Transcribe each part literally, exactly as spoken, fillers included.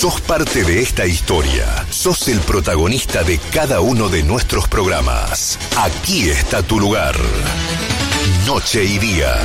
Sos parte de esta historia. Sos el protagonista de cada uno de nuestros programas. Aquí está tu lugar. Noche y día.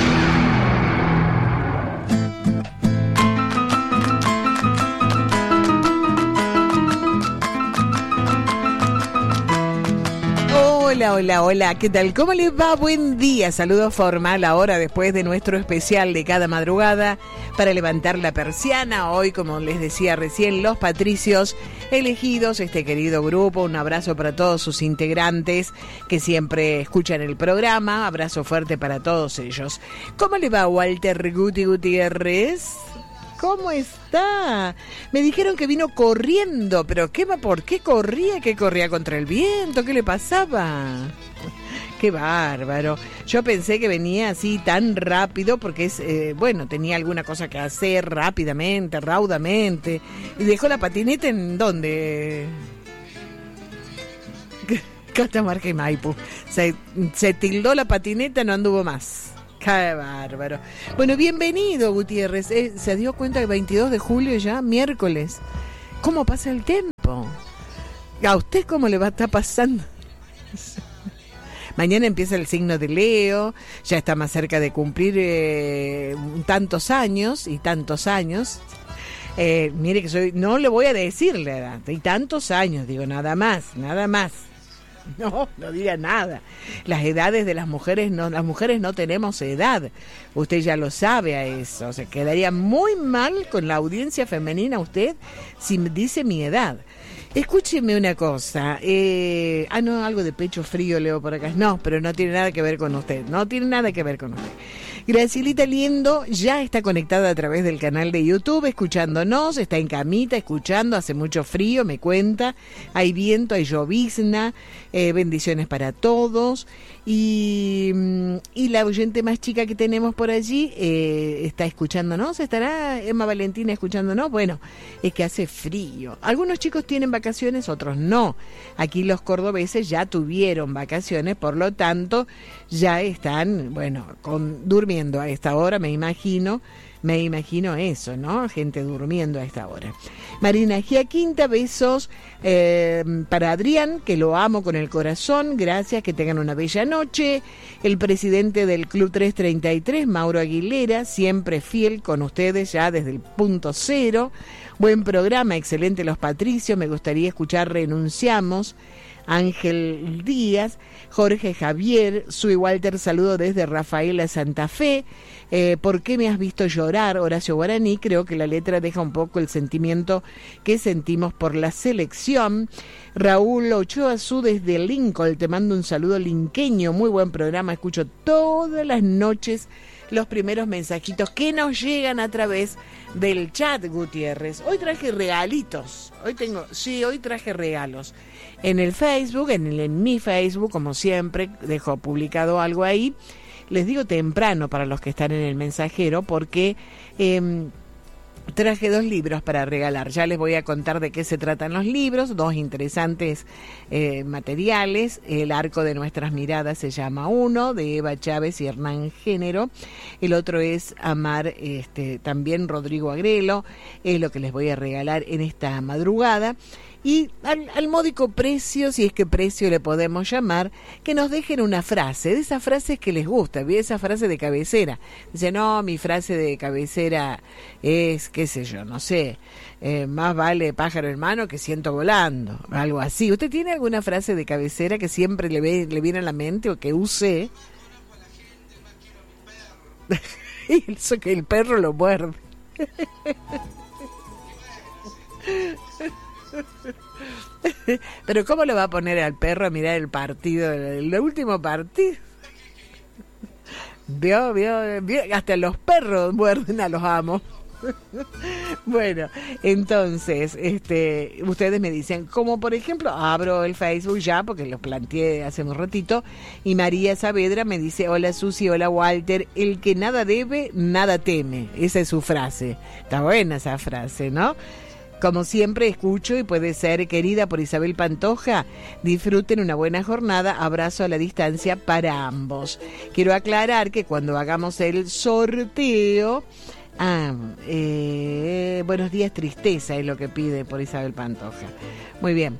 Hola, hola, hola, ¿qué tal? ¿Cómo les va? Buen día, saludo formal ahora después de nuestro especial de cada madrugada para levantar la persiana. Hoy, como les decía recién, los patricios elegidos, este querido grupo, un abrazo para todos sus integrantes que siempre escuchan el programa, abrazo fuerte para todos ellos. ¿Cómo le va Walter Guti Gutiérrez? ¿Cómo está? Me dijeron que vino corriendo, pero ¿qué va? ¿Por qué corría? ¿Qué corría contra el viento? ¿Qué le pasaba? ¡Qué bárbaro! Yo pensé que venía así tan rápido porque es, eh, bueno, tenía alguna cosa que hacer rápidamente, raudamente. ¿Y dejó la patineta en dónde? Catamarca y Maipú. Se, se tildó la patineta, no anduvo más. ¡Qué bárbaro! Bueno, bienvenido, Gutiérrez. Eh, ¿Se dio cuenta que veintidós de julio ya, miércoles? ¿Cómo pasa el tiempo? ¿A usted cómo le va a estar pasando? Mañana empieza el signo de Leo, ya está más cerca de cumplir eh, tantos años y tantos años. Eh, mire que soy, no le voy a decir la edad, y tantos años, digo, nada más, nada más. No, no diga nada. Las edades de las mujeres, no, las mujeres no tenemos edad. Usted ya lo sabe a eso. O sea, quedaría muy mal con la audiencia femenina usted si me dice mi edad. Escúcheme una cosa. Eh, ah, no, algo de pecho frío leo por acá. No, pero no tiene nada que ver con usted. No tiene nada que ver con usted. Gracielita Liendo ya está conectada a través del canal de YouTube, escuchándonos, está en camita, escuchando, hace mucho frío, me cuenta, hay viento, hay llovizna, eh, bendiciones para todos, y, y la oyente más chica que tenemos por allí eh, está escuchándonos, ¿estará Emma Valentina escuchándonos? Bueno, es que hace frío, algunos chicos tienen vacaciones, otros no, aquí los cordobeses ya tuvieron vacaciones, por lo tanto ya están, bueno, con durmiendo a esta hora, me imagino, me imagino eso, ¿no? Gente durmiendo a esta hora. Marina Giaquinta, besos eh, para Adrián, que lo amo con el corazón, gracias, que tengan una bella noche. El presidente del Club trescientos treinta y tres, Mauro Aguilera, siempre fiel con ustedes ya desde el punto cero. Buen programa, excelente los patricios, me gustaría escuchar Renunciamos. Ángel Díaz, Jorge Javier, Sui Walter, saludo desde Rafaela Santa Fe. Eh, ¿Por qué me has visto llorar? Horacio Guaraní, creo que la letra deja un poco el sentimiento que sentimos por la selección. Raúl Ochoa Su desde Lincoln, te mando un saludo linqueño, muy buen programa, escucho todas las noches los primeros mensajitos que nos llegan a través del chat, Gutiérrez. Hoy traje regalitos, hoy tengo, sí, hoy traje regalos. En el Facebook, en, el, en mi Facebook, como siempre, dejo publicado algo ahí. Les digo temprano para los que están en el mensajero, porque eh, traje dos libros para regalar. Ya les voy a contar de qué se tratan los libros, dos interesantes eh, materiales. El arco de nuestras miradas se llama uno, de Eva Chávez y Hernán Género. El otro es Amar, este, también Rodrigo Agrelo. Es lo que les voy a regalar en esta madrugada. Y al, al módico precio, si es que precio le podemos llamar, que nos dejen una frase, de esas frases que les gusta, ¿vi? Esa frase de cabecera. Dice, no, mi frase de cabecera es, qué sé yo, no sé, eh, más vale pájaro en mano que ciento volando, algo así. ¿Usted tiene alguna frase de cabecera que siempre le, ve, le viene a la mente o que use? Y eso que el perro lo muerde. Pero ¿cómo le va a poner al perro a mirar el partido, el, el último partido? Vio, vio, vio, hasta los perros muerden a los amos. Bueno, entonces, este, ustedes me dicen, como por ejemplo, abro el Facebook ya, porque lo planteé hace un ratito, y María Saavedra me dice, hola Susi, hola Walter, el que nada debe, nada teme. Esa es su frase. Está buena esa frase, ¿no? Como siempre escucho y puede ser querida por Isabel Pantoja. Disfruten una buena jornada. Abrazo a la distancia para ambos. Quiero aclarar que cuando hagamos el sorteo, Ah, eh, buenos días, tristeza es lo que pide por Isabel Pantoja. Muy bien.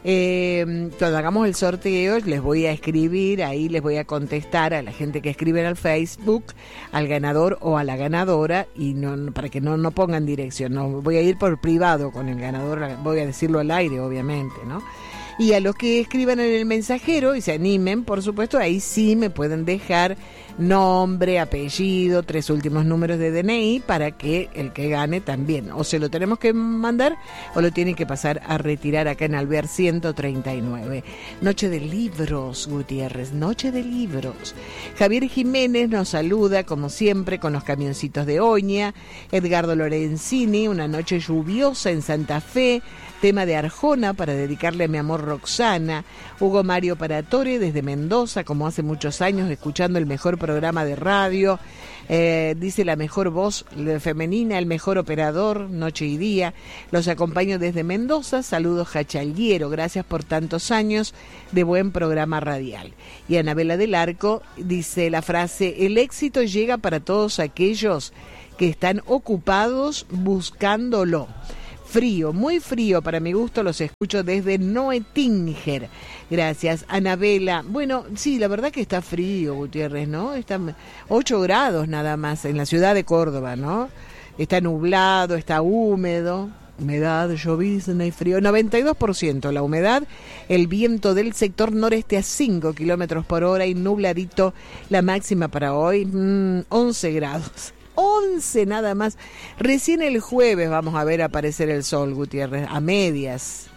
Eh, cuando hagamos el sorteo les voy a escribir, ahí les voy a contestar a la gente que escriben al Facebook, al ganador o a la ganadora, y no, para que no, no pongan dirección. No voy a ir por privado con el ganador, voy a decirlo al aire, obviamente, ¿no? Y a los que escriban en el mensajero y se animen, por supuesto, ahí sí me pueden dejar nombre, apellido, tres últimos números de D N I para que el que gane también. O se lo tenemos que mandar o lo tienen que pasar a retirar acá en Alvear ciento treinta y nueve. Noche de libros, Gutiérrez, noche de libros. Javier Jiménez nos saluda, como siempre, con los camioncitos de Oña. Edgardo Lorenzini, una noche lluviosa en Santa Fe. Tema de Arjona para dedicarle a mi amor Roxana. Hugo Mario Paratore desde Mendoza, como hace muchos años, escuchando el mejor programa de radio. Eh, dice la mejor voz femenina, el mejor operador, noche y día. Los acompaño desde Mendoza. Saludos, Jachalguiero. Gracias por tantos años de buen programa radial. Y Anabela del Arco dice la frase: el éxito llega para todos aquellos que están ocupados buscándolo. Frío, muy frío para mi gusto, los escucho desde Noetinger. Gracias, Anabela. Bueno, sí, la verdad que está frío, Gutiérrez, ¿no? Está ocho grados nada más en la ciudad de Córdoba, ¿no? Está nublado, está húmedo, humedad, llovizna y frío. noventa y dos por ciento la humedad, el viento del sector noreste a cinco kilómetros por hora y nubladito. La máxima para hoy, mmm, once grados. once nada más. Recién el jueves vamos a ver aparecer el sol, Gutiérrez, a medias.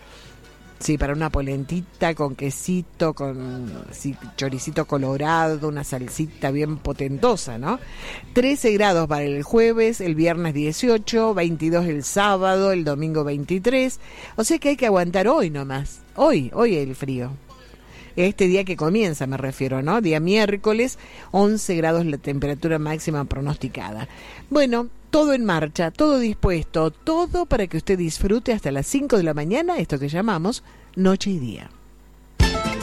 Sí, para una polentita con quesito, con sí, choricito colorado, una salsita bien potentosa, ¿no? trece grados para el jueves, el viernes dieciocho, veintidós el sábado, el domingo veintitrés. O sea que hay que aguantar hoy nomás. Hoy, hoy el frío. Este día que comienza me refiero, ¿no? Día miércoles, once grados la temperatura máxima pronosticada. Bueno, todo en marcha, todo dispuesto, todo para que usted disfrute hasta las cinco de la mañana, esto que llamamos Noche y Día.